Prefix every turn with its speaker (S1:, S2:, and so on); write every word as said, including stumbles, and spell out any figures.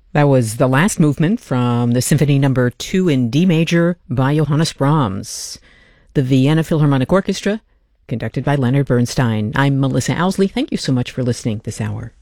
S1: That was the last movement from the Symphony Number two in D major by Johannes Brahms. The Vienna Philharmonic Orchestra, conducted by Leonard Bernstein. I'm Melissa Owsley. Thank you so much for listening this hour.